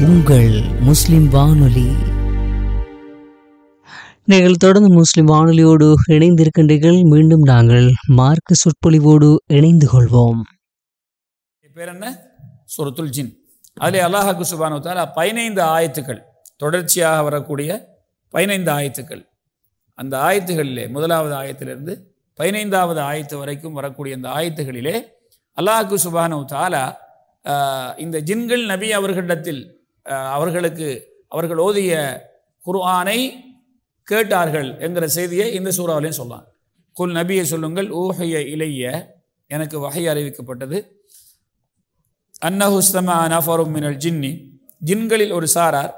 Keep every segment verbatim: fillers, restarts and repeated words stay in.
உங்கள் முஸ்லிம் வானொலி. நீங்கள் தொடர்ந்து முஸ்லிம் வானொலியோடு இணைந்திருக்கின்றீர்கள். மீண்டும் நாங்கள் மார்க்க சொற்பொழிவோடு இணைந்து கொள்வோம். பேர் என்ன? சூரத்துல் ஜின். அதிலே அல்லாஹ் சுப்ஹானஹு வ தஆலா பதினைந்து ஆயத்துக்கள், தொடர்ச்சியாக வரக்கூடிய பதினைந்து ஆயத்துக்கள். அந்த ஆயத்துகளிலே முதலாவது ஆயத்திலிருந்து பதினைந்தாவது ஆயத்து வரைக்கும் வரக்கூடிய அந்த ஆயத்துகளிலே அல்லாஹ் சுப்ஹானஹு வ தஆலா இந்த ஜின்கள் நபி அவர்களிடத்தில் அவர்களுக்கு அவர்கள் ஓதிய குர்ஆனை கேட்டார்கள் என்கிற செய்தியை இந்த சூறாவிலையும் சொல்லலாம். குல் நபியை சொல்லுங்கள், ஊஹிய இலைய, எனக்கு வஹி அறிவிக்கப்பட்டது, அன்னஹு ஸ்தமஅ நஃபரும் மினல் ஜின்னி, ஜின்களில் ஒரு சாரார்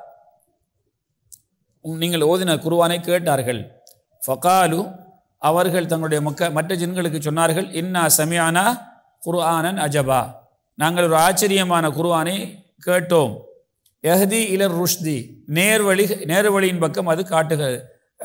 நீங்கள் ஓதின குர்ஆனை கேட்டார்கள். ஃபகாலு, அவர்கள் தங்களுடைய மக்க மற்ற ஜின்களுக்கு சொன்னார்கள், இன்னா சமிஅனா குர்ஆனன் அஜபா, நாங்கள் ஒரு ஆச்சரியமான குர்ஆனை கேட்டோம். யஹ்தி இலர் ருஷ்தி, நேர்வழி நேர்வழியின் பக்கம் அது காட்டுகிறது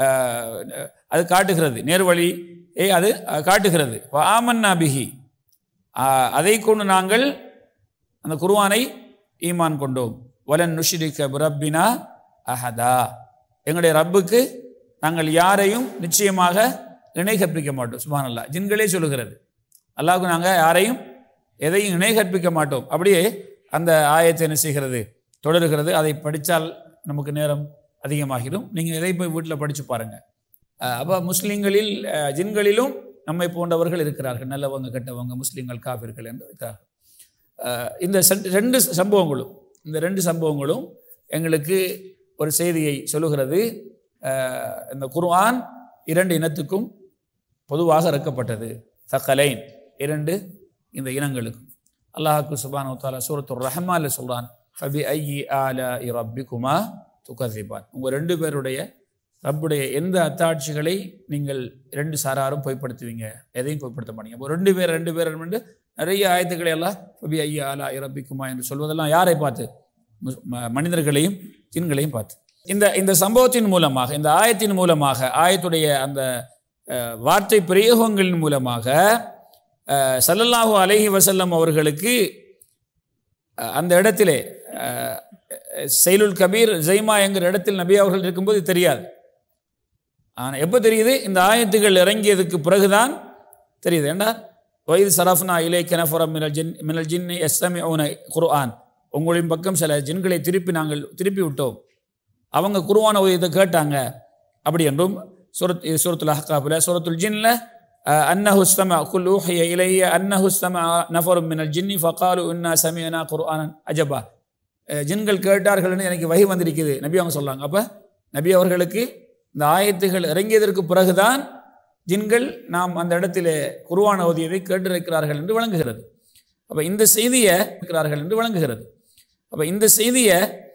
அது காட்டுகிறது நேர்வழியை அது காட்டுகிறது. ஆமன்னா பிஹி, அதை கொண்டு நாங்கள் அந்த குர்ஆனை ஈமான் கொண்டோம். வலன் நுஷ்ரிக பிரப்பினா அஹதா, எங்களுடைய ரப்புக்கு நாங்கள் யாரையும் நிச்சயமாக இணை கற்பிக்க மாட்டோம். சுப்ஹானல்லாஹ், ஜின்களே சொல்லுகிறது, அல்லாஹ்வுக்கு நாங்கள் யாரையும் எதையும் இணை கற்பிக்க மாட்டோம். அப்படியே அந்த ஆயத்தை என்ன செய்கிறது, தொடர்கிறது. அதை படித்தால் நமக்கு நேரம் அதிகமாகிடும். நீங்கள் எதை போய் வீட்டில் படித்து பாருங்கள். அப்போ முஸ்லீம்களில் ஜின்களிலும் நம்மை போன்றவர்கள் இருக்கிறார்கள், நல்லவங்க கெட்டவங்க, முஸ்லீம்கள் காஃபிர்கள் என்று இருக்கிறார்கள். இந்த ரெண்டு சம்பவங்களும் இந்த ரெண்டு சம்பவங்களும் எங்களுக்கு ஒரு செய்தியை சொல்லுகிறது. இந்த குர்ஆன் இரண்டு இனத்துக்கும் பொதுவாக இறக்கப்பட்டது. தக்கலைன், இரண்டு இந்த இனங்களுக்கும். அல்லாஹ் சுப்ஹானஹு வ தஆலா சூரத்துர் ரஹ்மான்ல சொல்றான், ஃபபி ஐயி ஆலாஇ ரப்பிக்குமா துகஸிபான், உங்கள் ரெண்டு பேருடைய ரப்புடைய எந்த அத்தாட்சிகளை நீங்கள் ரெண்டு சாராரும் பொய்ப்படுத்துவீங்க, எதையும் பொய்ப்படுத்த மாட்டீங்க. இப்போ ரெண்டு பேர் ரெண்டு பேர் என்று நிறைய ஆயத்துக்களை எல்லாம் ஃபபி ஐயி ஆலாஇ ரப்பிக்குமா என்று சொல்வதெல்லாம் யாரை பார்த்து? மனிதர்களையும் ஜின்களையும் பார்த்து. இந்த இந்த சம்பவத்தின் மூலமாக, இந்த ஆயத்தின் மூலமாக, ஆயத்துடைய அந்த வார்த்தை பிரயோகங்களின் மூலமாக ஸல்லல்லாஹு அலைஹி வஸல்லம் அவர்களுக்கு அந்த இடத்திலே சைலுல் கபீர் ஜைமா என்கிற இடத்தில் நபி அவர்கள் இருக்கும்போது தெரியாது. ஆனால் எப்போ தெரியுது? இந்த ஆயத்துகள் இறங்கியதுக்கு பிறகுதான் தெரியுது. ஏன்னா வயது சரஃப்னா இலைக்க நஃபரம் மினல் ஜின் மினல் ஜின்னி யஸ்தமிஊன குர்ஆன், உங்களின் பக்கம் சில ஜின்களை திருப்பி நாங்கள் திருப்பி விட்டோம், அவங்க குர்ஆனை இதை கேட்டாங்க அப்படி என்றும் சூரத் சூரத்துல் அஹ்காஃபில் சூரத்துல் ஜின்ல அன்னஹு ஸ்தமஅ குல் ஊஹிய இலைய அன்னஹு ஸ்தமஅ நஃபரும் மினல் ஜின்னி ஃபகாலு இன்னா சமிஅனா குர்ஆனன் அஜபா, ஜின்கள் கேட்டார்கள்னு எனக்கு வஹி வந்திருக்குது நபி அவங்க சொல்கிறாங்க. அப்போ நபி அவர்களுக்கு இந்த ஆயத்துகள் இறங்கியதற்கு பிறகுதான் ஜின்கள் நாம் அந்த இடத்திலே குர்ஆன் ஓதியதை கேட்டிருக்கிறார்கள் என்று வழங்குகிறது. அப்போ இந்த செய்தியை இருக்கிறார்கள் என்று வழங்குகிறது. அப்போ இந்த செய்தியை